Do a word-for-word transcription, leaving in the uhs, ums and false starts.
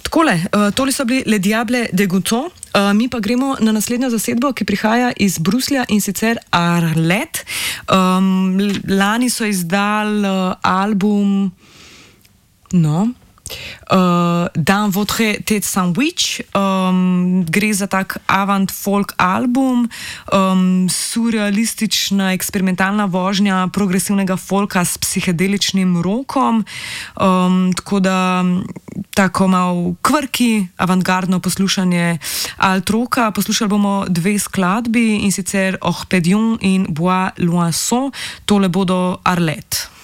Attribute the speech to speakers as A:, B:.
A: Takole, uh, tole so bili Le Diable de Gouton, uh, mi pa gremo na naslednjo zasedbo, ki prihaja iz Bruslja in sicer Arlet. Um, lani so izdali uh, album, no, uh, Dans votre tête sandwich, um, gre za tak avant folk album, um, surrealistična eksperimentalna vožnja progresivnega folka s psihedeličnim rokom, um, tako da tako malo kvrki, avantgardno poslušanje alt roka. Poslušali bomo dve skladbi, in sicer Orpedion in Bois Loinson, tole bodo Arlet.